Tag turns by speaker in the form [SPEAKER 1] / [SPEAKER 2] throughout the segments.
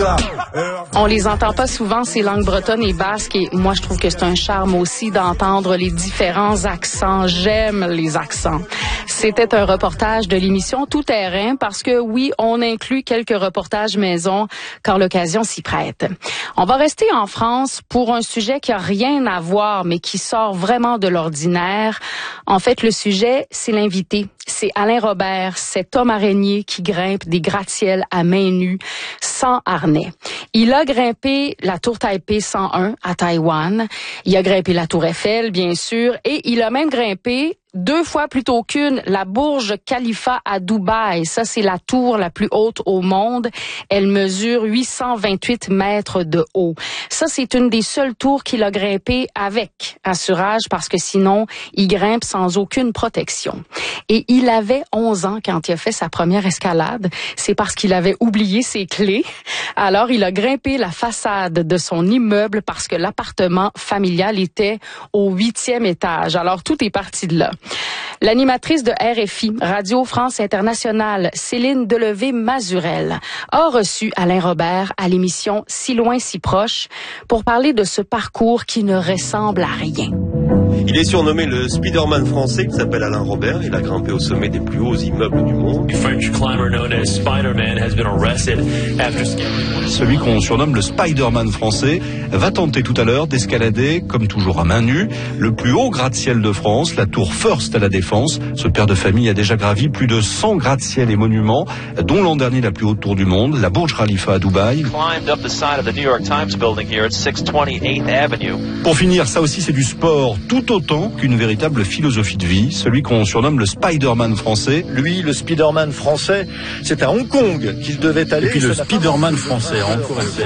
[SPEAKER 1] On les entend pas souvent, ces langues bretonnes et basques, et moi je trouve que c'est un charme aussi d'entendre les différents accents. J'aime les accents. C'était un reportage de l'émission Tout Terrain parce que oui, on inclut quelques reportages maison quand l'occasion s'y prête. On va rester en France pour un sujet qui a rien à voir mais qui sort vraiment de l'ordinaire. En fait, le sujet, c'est l'invité. C'est Alain Robert, cet homme araignée qui grimpe des gratte-ciels à main nue, sans harnais. Il a grimpé la tour Taipei 101 à Taïwan. Il a grimpé la tour Eiffel, bien sûr, et il a même grimpé 2 fois plutôt qu'une, la Burj Khalifa à Dubaï. Ça, c'est la tour la plus haute au monde. Elle mesure 828 mètres de haut. Ça, c'est une des seules tours qu'il a grimpé avec assurage parce que sinon, il grimpe sans aucune protection. Et il avait 11 ans quand il a fait sa première escalade. C'est parce qu'il avait oublié ses clés. Alors, il a grimpé la façade de son immeuble parce que l'appartement familial était au 8e étage. Alors, tout est parti de là. L'animatrice de RFI, Radio France Internationale, Céline Delevé-Mazurel, a reçu Alain Robert à l'émission Si loin, si proche pour parler de ce parcours qui ne ressemble à rien.
[SPEAKER 2] Il est surnommé le Spider-Man français, il s'appelle Alain Robert, il a grimpé au sommet des plus hauts immeubles du monde.
[SPEAKER 3] Celui qu'on surnomme le Spider-Man français va tenter tout à l'heure d'escalader, comme toujours à main nue, le plus haut gratte-ciel de France, la tour First à la Défense. Ce père de famille a déjà gravi plus de 100 gratte-ciels et monuments, dont l'an dernier la plus haute tour du monde, la Burj Khalifa à Dubaï. Pour finir, ça aussi c'est du sport, tout autant qu'une véritable philosophie de vie, celui qu'on surnomme le Spider-Man français.
[SPEAKER 4] Lui, le Spider-Man français, c'est à Hong Kong qu'il devait aller.
[SPEAKER 3] Et puis le Spider-Man français a encore été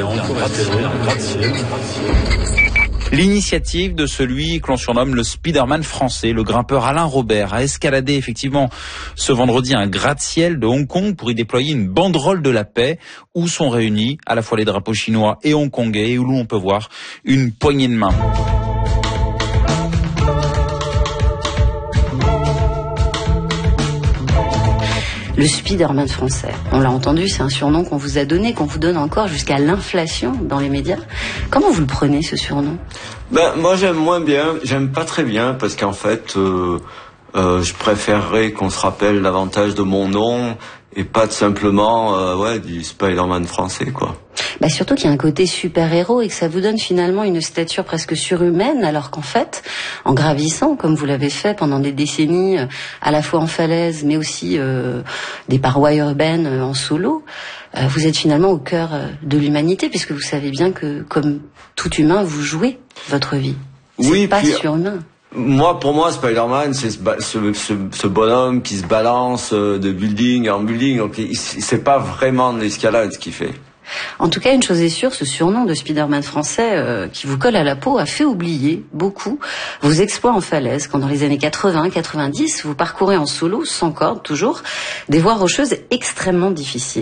[SPEAKER 5] L'initiative de celui que l'on surnomme le Spider-Man français, le grimpeur Alain Robert, a escaladé effectivement ce vendredi un gratte-ciel de Hong Kong pour y déployer une banderole de la paix où sont réunis à la fois les drapeaux chinois et hongkongais et où l'on peut voir une poignée de main.
[SPEAKER 6] Le Spider-Man français, on l'a entendu, c'est un surnom qu'on vous a donné, qu'on vous donne encore jusqu'à l'inflation dans les médias. Comment vous le prenez, ce surnom ?
[SPEAKER 7] Moi j'aime moins bien, j'aime pas très bien, parce qu'en fait, je préférerais qu'on se rappelle davantage de mon nom et pas simplement du Spider-Man français, quoi.
[SPEAKER 6] Surtout qu'il y a un côté super-héros et que ça vous donne finalement une stature presque surhumaine, alors qu'en fait, en gravissant, comme vous l'avez fait pendant des décennies, à la fois en falaise, mais aussi des parois urbaines en solo, vous êtes finalement au cœur de l'humanité, puisque vous savez bien que, comme tout humain, vous jouez votre vie. C'est pas surhumain.
[SPEAKER 7] Pour moi, Spider-Man, c'est ce bonhomme qui se balance de building en building, donc c'est pas vraiment de l'escalade ce qu'il fait.
[SPEAKER 6] En tout cas, une chose est sûre, ce surnom de Spider-Man français qui vous colle à la peau a fait oublier beaucoup vos exploits en falaise quand dans les années 80-90, vous parcourez en solo, sans corde toujours, des voies rocheuses extrêmement difficiles.